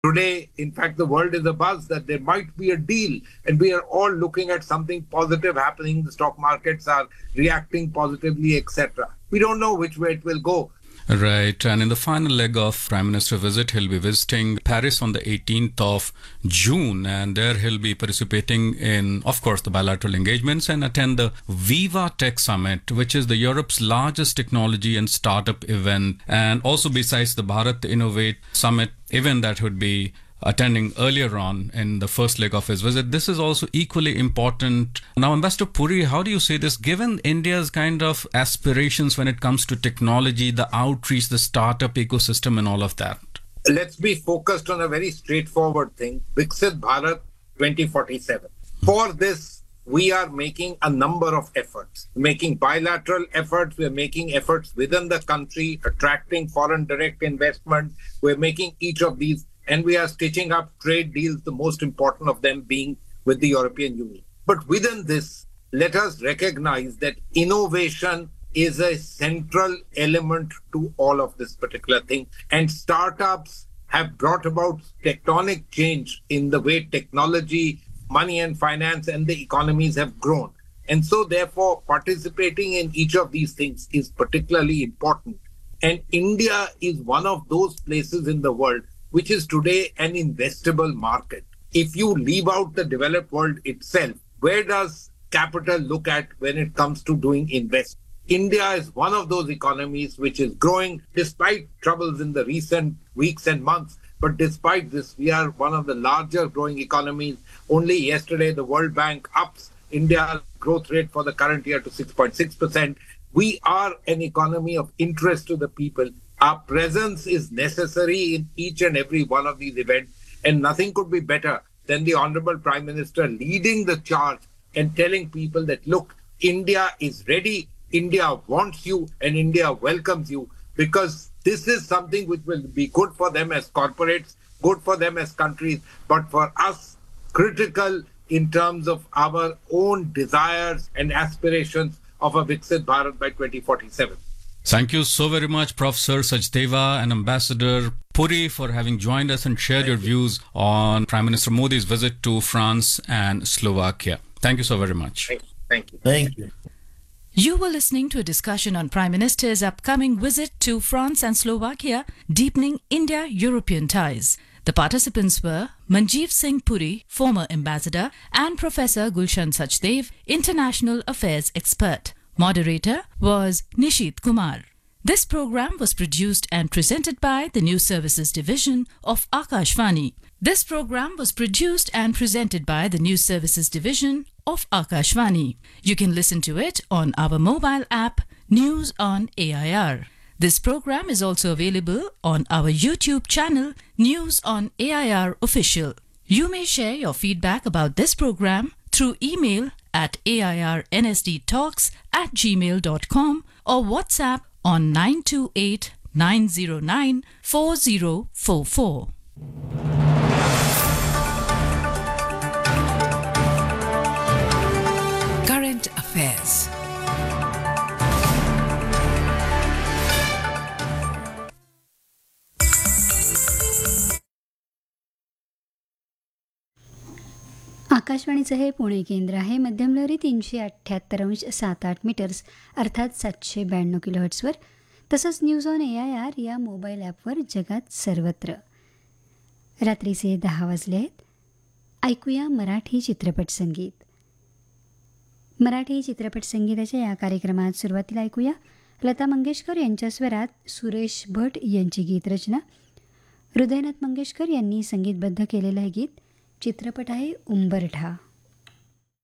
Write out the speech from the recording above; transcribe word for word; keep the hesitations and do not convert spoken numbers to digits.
Today, in fact, the world is abuzz that there might be a deal, and we are all looking at something positive happening. The stock markets are reacting positively, et cetera. We don't know which way it will go. Right. And in the final leg of Prime Minister visit, he'll be visiting Paris on the eighteenth of June. And there he'll be participating in, of course, the bilateral engagements and attend the Viva Tech Summit, which is the Europe's largest technology and startup event. And also besides the Bharat Innovate Summit event that would be attending earlier on in the first leg of his visit. This is also equally important. Now, Ambassador Puri, how do you say this? Given India's kind of aspirations when it comes to technology, the outreach, the startup ecosystem and all of that? Let's be focused on a very straightforward thing, Viksit Bharat twenty forty-seven. For this, we are making a number of efforts, making bilateral efforts. We're making efforts within the country, attracting foreign direct investment. We're making each of these, and we are stitching up trade deals, the most important of them being with the European Union. But within this, let us recognize that innovation is a central element to all of this particular thing. And startups have brought about tectonic change in the way technology, money and finance and the economies have grown. And so therefore, participating in each of these things is particularly important. And India is one of those places in the world which is today an investable market. If you leave out the developed world itself, where does capital look at when it comes to doing investment? India is one of those economies which is growing despite troubles in the recent weeks and months. But despite this, we are one of the larger growing economies. Only yesterday, the World Bank ups India's growth rate for the current year to six point six percent. We are an economy of interest to the people. Our presence is necessary in each and every one of these events, and nothing could be better than the Honorable Prime Minister leading the charge and telling people that, look, India is ready, India wants you, and India welcomes you, because this is something which will be good for them as corporates, good for them as countries, but for us, critical in terms of our own desires and aspirations of a Viksit Bharat by twenty forty-seven. Thank you so very much, Professor Sachdeva and Ambassador Puri, for having joined us and shared your views on Prime Minister Modi's visit to France and Slovakia. Thank you so very much. Thank you. Thank you. Thank you. You were listening to a discussion on Prime Minister's upcoming visit to France and Slovakia, deepening India-European ties. The participants were Manjeev Singh Puri, former ambassador, and Professor Gulshan Sachdev, international affairs expert. Moderator was Nishit Kumar. This program was produced and presented by the News Services Division of Akashvani. This program was produced and presented by the News Services Division of Akashvani. You can listen to it on our mobile app, News on A I R. This program is also available on our YouTube channel, News on A I R Official. You may share your feedback about this program through email at airnsdtalks at gmail dot com or WhatsApp on nine two eight, nine zero nine, four zero four four. Current Affairs. आकाशवाणीचं हे पुणे केंद्र आहे. मध्यम लहरी तीनशे अठ्ठ्याहत्तर अंश सात आठ metres अर्थात सातशे ब्याण्णव किलोहर्ट्सवर, तसंच news on A I R या मोबाईल ॲपवर जगात सर्वत्र. रात्रीचे दहा वाजले आहेत. ऐकूया मराठी चित्रपट संगीत. मराठी चित्रपट संगीताच्या या कार्यक्रमात सुरुवातीला ऐकूया लता मंगेशकर यांच्या स्वरात सुरेश भट यांची गीतरचना. हृदयनाथ मंगेशकर यांनी संगीतबद्ध केलेलं हे गीत. चित्रपट आहे उंबरठा.